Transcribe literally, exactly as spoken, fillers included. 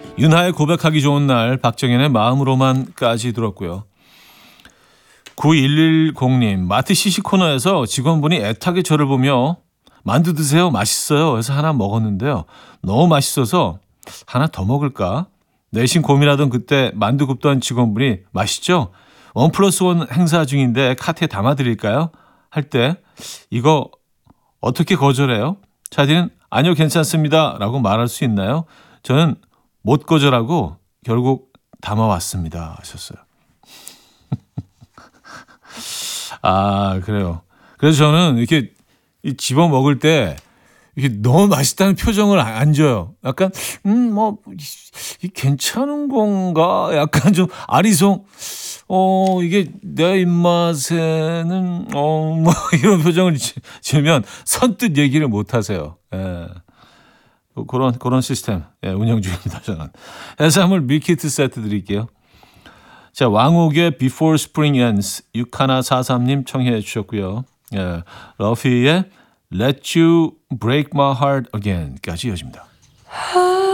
윤하의 고백하기 좋은 날, 박정현의 마음으로만까지 들었고요. 구일일공님, 마트 시식 코너에서 직원분이 애타게 저를 보며 만두 드세요, 맛있어요 해서 하나 먹었는데요. 너무 맛있어서 하나 더 먹을까? 내심 고민하던 그때 만두 굽던 직원분이 맛있죠? 원 플러스 원 행사 중인데 카트에 담아드릴까요? 할 때 이거 어떻게 거절해요? 차디는 아니요 괜찮습니다 라고 말할 수 있나요? 저는 못 거절하고 결국 담아왔습니다 하셨어요. 아 그래요. 그래서 저는 이렇게 집어 먹을 때 이게 너무 맛있다는 표정을 안 줘요. 약간 음 뭐 괜찮은 건가? 약간 좀 아리송. 어 이게 내 입맛에는 어 뭐 이런 표정을 지으면 선뜻 얘기를 못 하세요. 예. 그런 그런 시스템 예, 운영 중입니다. 저는 해산물 밀키트 세트 드릴게요. 자 왕옥의 Before Spring Ends 육일사삼님 청해 주셨고요. 예, 러피의 Let You Break My Heart Again까지 이어집니다.